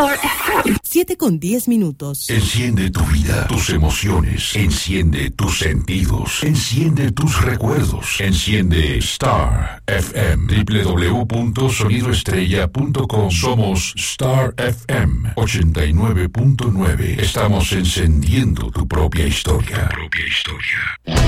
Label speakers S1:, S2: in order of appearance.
S1: Star FM.
S2: 7:10.
S3: Enciende tu vida, tus emociones. Enciende tus sentidos. Enciende tus recuerdos. Enciende Star FM. www.sonidoestrella.com. Somos Star FM 89.9. Estamos encendiendo tu propia historia.